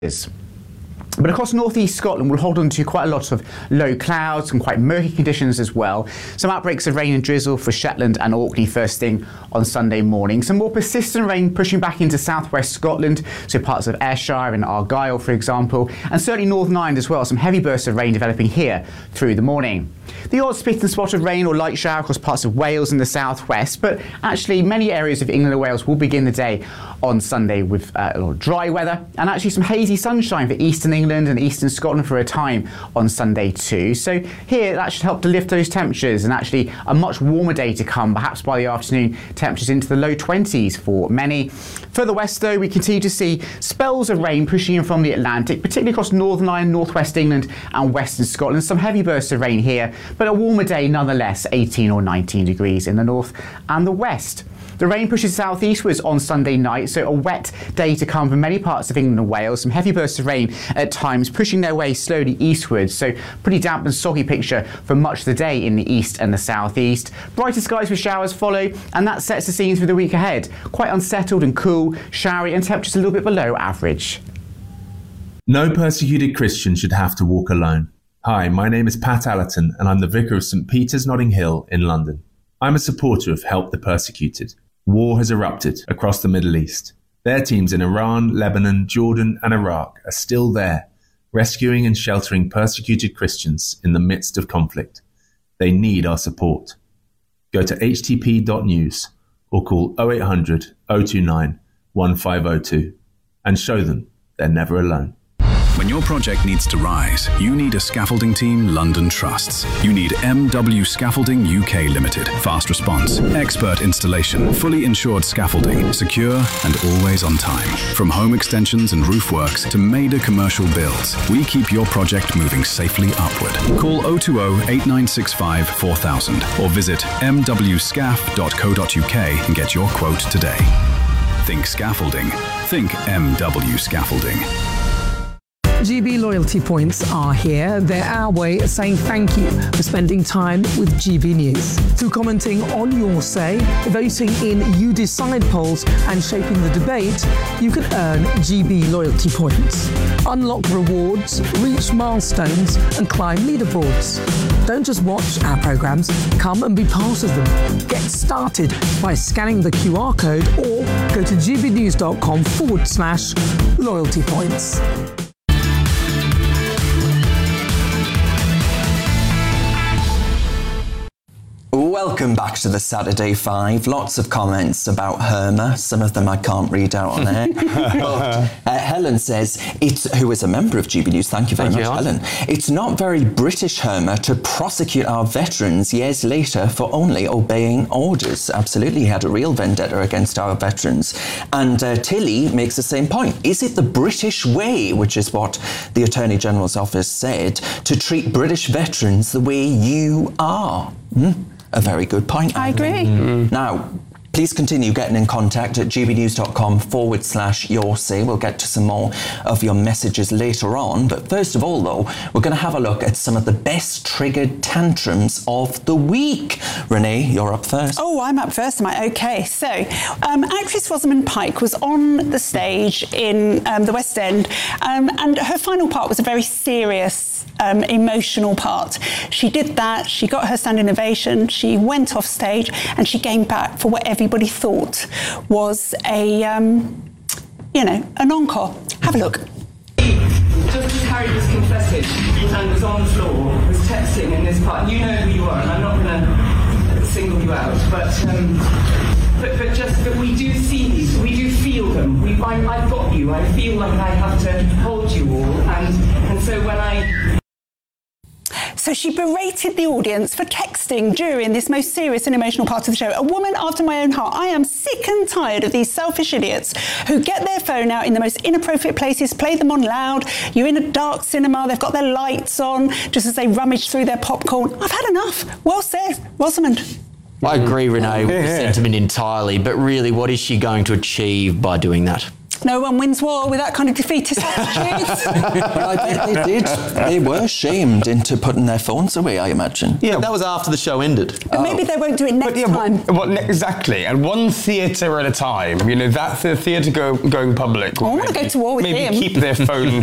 But across northeast Scotland, we'll hold on to quite a lot of low clouds and quite murky conditions as well. Some outbreaks of rain and drizzle for Shetland and Orkney first thing on Sunday morning. Some more persistent rain pushing back into southwest Scotland, so parts of Ayrshire and Argyll, for example, and certainly Northern Ireland as well. Some heavy bursts of rain developing here through the morning. The odd spit and spot of rain or light shower across parts of Wales and the southwest, but actually many areas of England and Wales will begin the day on Sunday with a lot of dry weather and actually some hazy sunshine for eastern England and eastern Scotland for a time on Sunday too. So here that should help to lift those temperatures and actually a much warmer day to come, perhaps by the afternoon temperatures into the low 20s for many. Further west though, we continue to see spells of rain pushing in from the Atlantic, particularly across Northern Ireland, northwest England and western Scotland. Some heavy bursts of rain here, but a warmer day nonetheless, 18 or 19 degrees in the north and the west. The rain pushes southeastwards on Sunday night, so a wet day to come for many parts of England and Wales. Some heavy bursts of rain at times pushing their way slowly eastwards, so pretty damp and soggy picture for much of the day in the east and the southeast. Brighter skies with showers follow, and that sets the scenes for the week ahead. Quite unsettled and cool, showery, and temperatures a little bit below average. No persecuted Christian should have to walk alone. Hi, my name is Pat Allerton, and I'm the Vicar of St Peter's Notting Hill in London. I'm a supporter of Help the Persecuted. War has erupted across the Middle East. Their teams in Iran, Lebanon, Jordan and Iraq are still there, rescuing and sheltering persecuted Christians in the midst of conflict. They need our support. Go to htp.news or call 0800 029 1502 and show them they're never alone. When your project needs to rise, you need a scaffolding team London trusts. You need MW Scaffolding UK Limited. Fast response, expert installation, fully insured scaffolding, secure and always on time. From home extensions and roof works to major commercial builds, we keep your project moving safely upward. Call 020 8965 4000 or visit mwscaf.co.uk and get your quote today. Think scaffolding. Think MW Scaffolding. GB loyalty points are here. They're our way of saying thank you for spending time with GB News. Through commenting on your say, voting in You Decide polls and shaping the debate, you can earn GB loyalty points. Unlock rewards, reach milestones and climb leaderboards. Don't just watch our programmes, come and be part of them. Get started by scanning the QR code or go to gbnews.com/loyalty points. Welcome back to the Saturday Five. Lots of comments about Herma. Some of them I can't read out on air. But Helen says, who is a member of GB News, thank you very much, Helen. It's not very British, Herma, to prosecute our veterans years later for only obeying orders. Absolutely, he had a real vendetta against our veterans. And Tilly makes the same point. Is it the British way, which is what the Attorney General's office said, to treat British veterans the way you are? A very good point. I agree. Now, please continue getting in contact at gbnews.com/your-say. We'll get to some more of your messages later on. But first of all, though, we're going to have a look at some of the best triggered tantrums of the week. Renee, you're up first. Oh, I'm up first, am I? Okay. So, actress Rosamund Pike was on the stage in the West End, and her final part was a very serious emotional part. She did that, she got her standing ovation, she went off stage and she came back for what everybody thought was an encore. Have a look. Just as Harry was confessing and was on the floor, was texting in this part, you know who you are, and I'm not going to single you out, but just that we do see these, we do feel them. I've got you, I feel like I have to hold you all, and so when So she berated the audience for texting during this most serious and emotional part of the show. A woman after my own heart. I am sick and tired of these selfish idiots who get their phone out in the most inappropriate places, play them on loud. You're in a dark cinema, they've got their lights on, just as they rummage through their popcorn. I've had enough. Well said, Rosamund. I agree, Renee, with the sentiment entirely, but really, what is she going to achieve by doing that? No one wins war with that kind of defeatist attitude. Well, I bet they did. They were shamed into putting their phones away, I imagine. Yeah, that was after the show ended. But maybe they won't do it next time. Exactly. And one theatre at a time. You know, that the theatre going public. I want to go to war with maybe him. Keep their phone